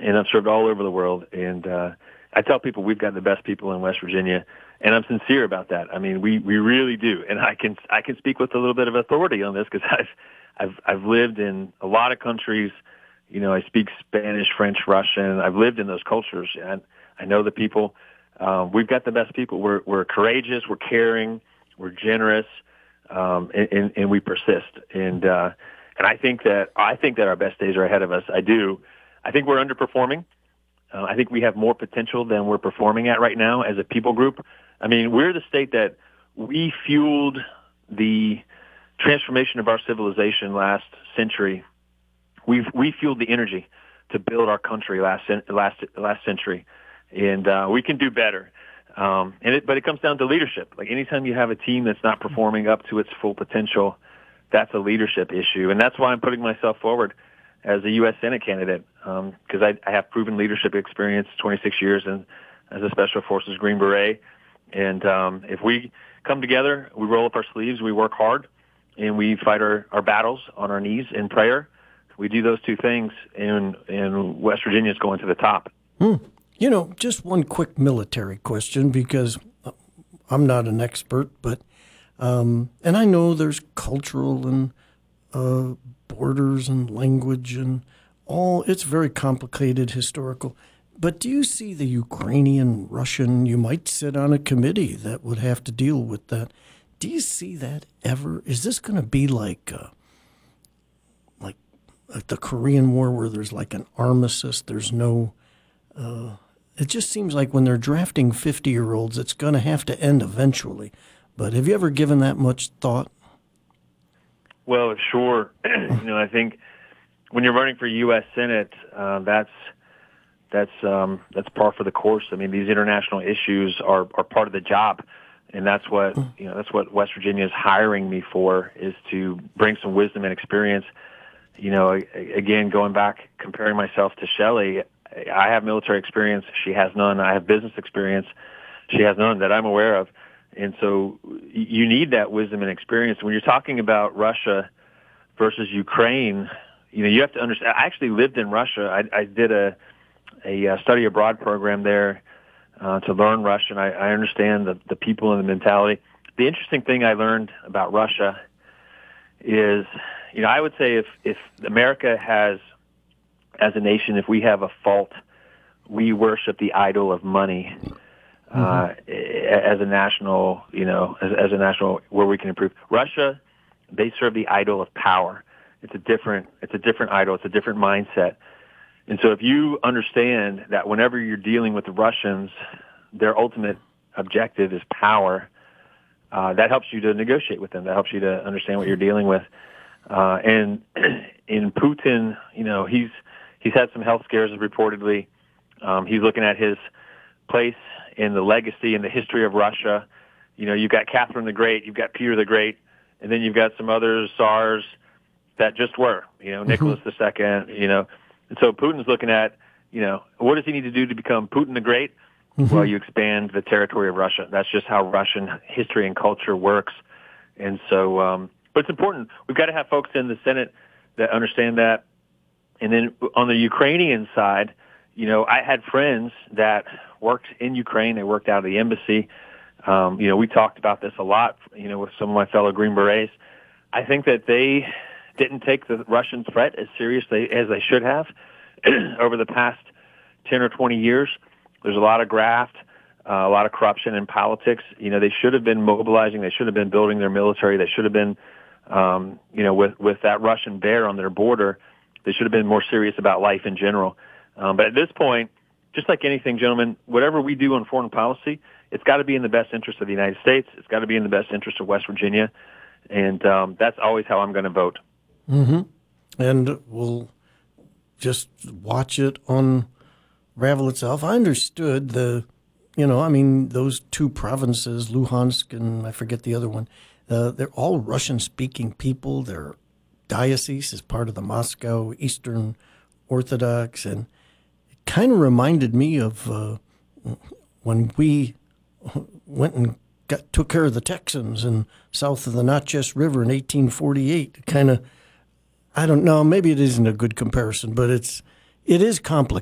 and I've served all over the world. And I tell people we've got the best people in West Virginia, and I'm sincere about that. I mean, we really do. And I can speak with a little bit of authority on this because I've lived in a lot of countries. You know, I speak Spanish, French, Russian. I've lived in those cultures, and I know the people. We've got the best people. We're courageous, we're caring, we're generous, and we persist. And I think that our best days are ahead of us. I do. I think we're underperforming. I think we have more potential than we're performing at right now as a people group. I mean, we're the state that we fueled the transformation of our civilization last century. We fueled the energy to build our country last century, and we can do better. But it comes down to leadership. Like anytime you have a team that's not performing up to its full potential, that's a leadership issue, and that's why I'm putting myself forward as a U.S. Senate candidate, because I have proven leadership experience, 26 years as a Special Forces Green Beret. And if we come together, we roll up our sleeves, we work hard, and we fight our battles on our knees in prayer. We do those two things, and West Virginia is going to the top. You know, just one quick military question, because I'm not an expert, but and I know there's cultural and borders and language and all. It's very complicated, historical. But do you see the Ukrainian, Russian, you might sit on a committee that would have to deal with that. Do you see that ever? Is this going to be like the Korean War where there's like an armistice? There's no, it just seems like when they're drafting 50-year-olds, it's going to have to end eventually. But have you ever given that much thought? Well, sure. You know, I think when you're running for U.S. Senate, that's par for the course. I mean, these international issues are part of the job, and that's what West Virginia is hiring me for, is to bring some wisdom and experience. You know, again, going back, comparing myself to Shelley, I have military experience. She has none. I have business experience. She has none that I'm aware of. And so you need that wisdom and experience. When you're talking about Russia versus Ukraine, you know, you have to understand. I actually lived in Russia. I did a study abroad program there to learn Russian. I understand the people and the mentality. The interesting thing I learned about Russia is, you know, I would say if America has, as a nation, if we have a fault, we worship the idol of money. As a national, you know, as a national, where we can improve. Russia, they serve the idol of power. It's a different idol. It's a different mindset. And so if you understand that whenever you're dealing with the Russians, their ultimate objective is power, that helps you to negotiate with them. That helps you to understand what you're dealing with. And in Putin, you know, he's had some health scares reportedly. He's looking at his place in the legacy and the history of Russia. You know, you've got Catherine the Great, you've got Peter the Great, and then you've got some other Tsars that just were, you know, Nicholas II, you know. And so Putin's looking at, you know, what does he need to do to become Putin the Great? Well, you expand the territory of Russia. That's just how Russian history and culture works. And so, but it's important. We've got to have folks in the Senate that understand that. And then on the Ukrainian side, you know, I had friends that worked in Ukraine. They worked out of the embassy. You know, we talked about this a lot, you know, with some of my fellow Green Berets. I think that they didn't take the Russian threat as seriously as they should have over the past 10 or 20 years. There's a lot of graft, a lot of corruption in politics. You know, they should have been mobilizing. They should have been building their military. They should have been, you know, with that Russian bear on their border, they should have been more serious about life in general. But at this point, just like anything, gentlemen, whatever we do on foreign policy, it's got to be in the best interest of the United States. It's got to be in the best interest of West Virginia. And that's always how I'm going to vote. And we'll just watch it unravel itself. I understood those two provinces, Luhansk and I forget the other one, they're all Russian-speaking people. Their diocese is part of the Moscow Eastern Orthodox, and it kind of reminded me of when we went and took care of the Texans in south of the Natchez River in 1848. Kind of, I don't know, maybe it isn't a good comparison, but it is complicated.